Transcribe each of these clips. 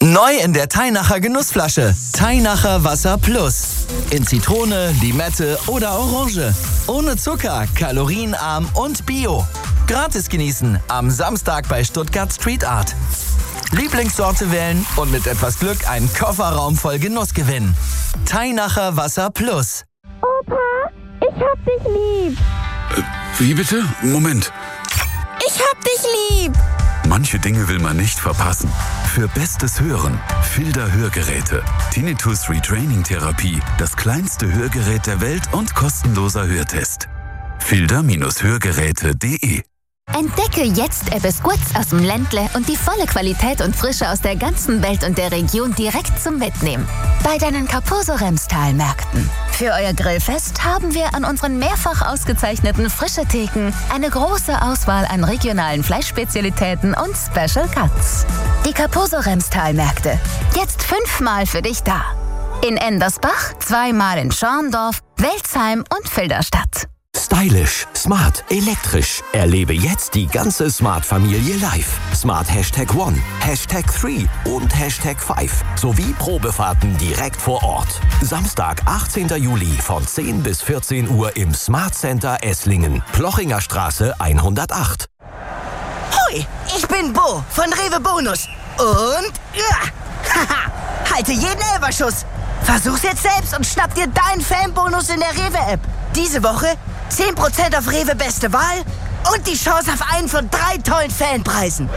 Neu in der Theinacher Genussflasche. Theinacher Wasser Plus. In Zitrone, Limette oder Orange. Ohne Zucker, kalorienarm und bio. Gratis genießen am Samstag bei Stuttgart Street Art. Lieblingssorte wählen und mit etwas Glück einen Kofferraum voll Genuss gewinnen. Theinacher Wasser Plus. Opa, ich hab dich lieb. Wie bitte? Moment. Ich hab dich lieb. Manche Dinge will man nicht verpassen. Für bestes Hören, Filder Hörgeräte. Tinnitus Retraining Therapie. Das kleinste Hörgerät der Welt und kostenloser Hörtest. Filder-Hörgeräte.de. Entdecke jetzt Ebbes Gutz aus dem Ländle und die volle Qualität und Frische aus der ganzen Welt und der Region direkt zum Mitnehmen. Bei deinen Kaposo-Remstal-Märkten. Für euer Grillfest haben wir an unseren mehrfach ausgezeichneten Frische-Theken eine große Auswahl an regionalen Fleischspezialitäten und Special Cuts. Die Kaposo-Remstal-Märkte. Jetzt 5-mal für dich da. In Endersbach, 2-mal in Schorndorf, Welzheim und Filderstadt. Stylisch, smart, elektrisch. Erlebe jetzt die ganze Smart-Familie live. Smart #1, #3 und #5 sowie Probefahrten direkt vor Ort. Samstag, 18. Juli von 10 bis 14 Uhr im Smart Center Esslingen, Plochinger Straße 108. Hoi, ich bin Bo von Rewe Bonus. Und halte jeden Elberschuss. Versuch's jetzt selbst und schnapp dir deinen Fanbonus in der Rewe-App. Diese Woche 10% auf Rewe Beste Wahl und die Chance auf einen von 3 tollen Fanpreisen.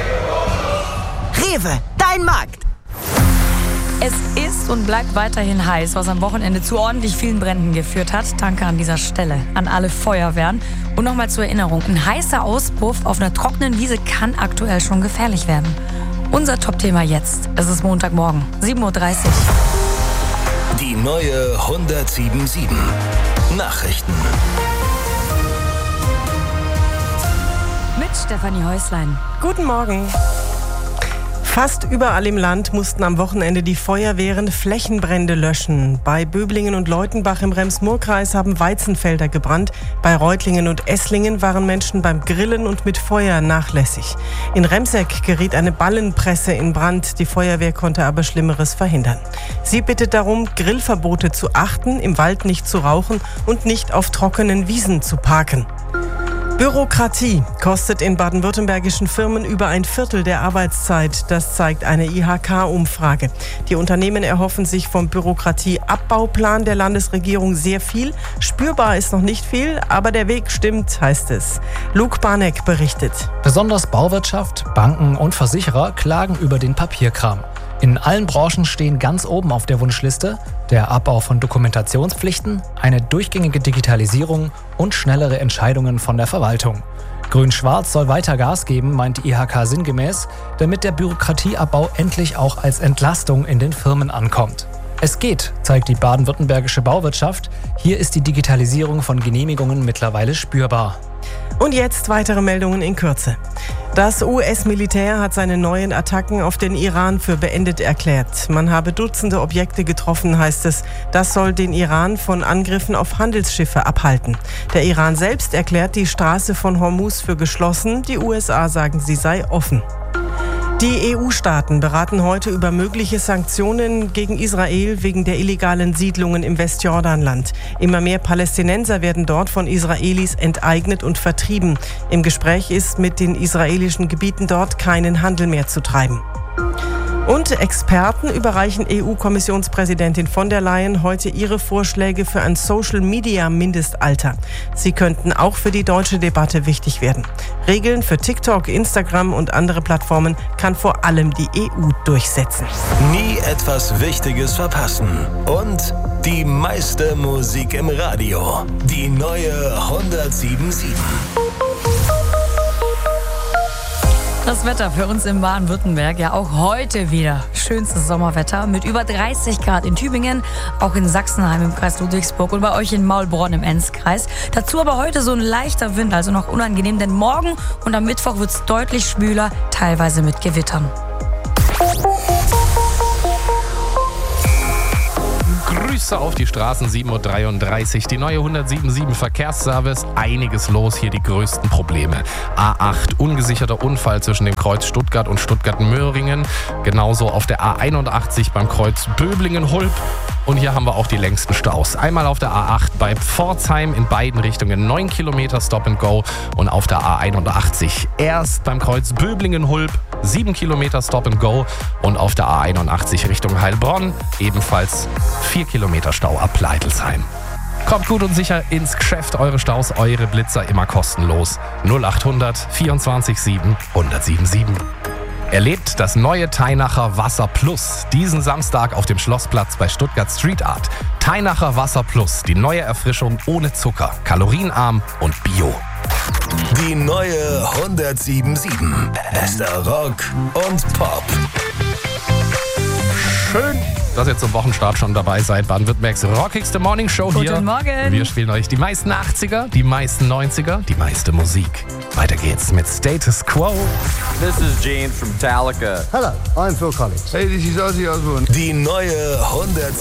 Rewe, dein Markt. Es ist und bleibt weiterhin heiß, was am Wochenende zu ordentlich vielen Bränden geführt hat. Danke an dieser Stelle an alle Feuerwehren. Und nochmal zur Erinnerung, ein heißer Auspuff auf einer trockenen Wiese kann aktuell schon gefährlich werden. Unser Top-Thema jetzt. Es ist Montagmorgen, 7:30 Uhr. Die neue 107.7 Nachrichten. Mit Stefanie Häuslein. Guten Morgen. Fast überall im Land mussten am Wochenende die Feuerwehren Flächenbrände löschen. Bei Böblingen und Leutenbach im Rems-Murr-Kreis haben Weizenfelder gebrannt. Bei Reutlingen und Esslingen waren Menschen beim Grillen und mit Feuer nachlässig. In Remseck geriet eine Ballenpresse in Brand. Die Feuerwehr konnte aber Schlimmeres verhindern. Sie bittet darum, Grillverbote zu achten, im Wald nicht zu rauchen und nicht auf trockenen Wiesen zu parken. Bürokratie kostet in baden-württembergischen Firmen über ein Viertel der Arbeitszeit. Das zeigt eine IHK-Umfrage. Die Unternehmen erhoffen sich vom Bürokratieabbauplan der Landesregierung sehr viel. Spürbar ist noch nicht viel, aber der Weg stimmt, heißt es. Luke Barneck berichtet. Besonders Bauwirtschaft, Banken und Versicherer klagen über den Papierkram. In allen Branchen stehen ganz oben auf der Wunschliste der Abbau von Dokumentationspflichten, eine durchgängige Digitalisierung und schnellere Entscheidungen von der Verwaltung. Grün-Schwarz soll weiter Gas geben, meint die IHK sinngemäß, damit der Bürokratieabbau endlich auch als Entlastung in den Firmen ankommt. Es geht, zeigt die baden-württembergische Bauwirtschaft. Hier ist die Digitalisierung von Genehmigungen mittlerweile spürbar. Und jetzt weitere Meldungen in Kürze. Das US-Militär hat seine neuen Attacken auf den Iran für beendet erklärt. Man habe Dutzende Objekte getroffen, heißt es. Das soll den Iran von Angriffen auf Handelsschiffe abhalten. Der Iran selbst erklärt die Straße von Hormuz für geschlossen. Die USA sagen, sie sei offen. Die EU-Staaten beraten heute über mögliche Sanktionen gegen Israel wegen der illegalen Siedlungen im Westjordanland. Immer mehr Palästinenser werden dort von Israelis enteignet und vertrieben. Im Gespräch ist, mit den israelischen Gebieten dort keinen Handel mehr zu treiben. Und Experten überreichen EU-Kommissionspräsidentin von der Leyen heute ihre Vorschläge für ein Social-Media-Mindestalter. Sie könnten auch für die deutsche Debatte wichtig werden. Regeln für TikTok, Instagram und andere Plattformen kann vor allem die EU durchsetzen. Nie etwas Wichtiges verpassen. Und die meiste Musik im Radio. Die neue 107.7. Das Wetter für uns in Baden-Württemberg, ja auch heute wieder schönstes Sommerwetter mit über 30 Grad in Tübingen, auch in Sachsenheim im Kreis Ludwigsburg und bei euch in Maulbronn im Enzkreis. Dazu aber heute so ein leichter Wind, also noch unangenehm, denn morgen und am Mittwoch wird es deutlich schwüler, teilweise mit Gewittern. Grüß Grüße auf die Straßen, 7.33 Uhr. Die neue 177 Verkehrsservice, einiges los, hier die größten Probleme. A8, ungesicherter Unfall zwischen dem Kreuz Stuttgart und Stuttgart-Möhringen. Genauso auf der A81 beim Kreuz Böblingen-Hulb. Und hier haben wir auch die längsten Staus. Einmal auf der A8 bei Pforzheim in beiden Richtungen 9 Kilometer Stop and Go. Und auf der A81 erst beim Kreuz Böblingen-Hulb 7 Kilometer Stop and Go. Und auf der A81 Richtung Heilbronn ebenfalls 4 Kilometer Stau ab Leitelsheim. Kommt gut und sicher ins Geschäft. Eure Staus, eure Blitzer immer kostenlos. 0800 24 7 1077. Erlebt das neue Teinacher Wasser Plus diesen Samstag auf dem Schlossplatz bei Stuttgart Street Art. Teinacher Wasser Plus, die neue Erfrischung ohne Zucker, kalorienarm und bio. Die neue 177. Bester Rock und Pop. Schön, dass ihr zum Wochenstart schon dabei seid. Baden-Württembergs rockigste Morning Show hier. Guten Morgen. Wir spielen euch die meisten 80er, die meisten 90er, die meiste Musik. Weiter geht's mit Status Quo. This is James from Metallica. Hello, I'm Phil Collins. Hey, this is Ozzy Osbourne. Die neue 100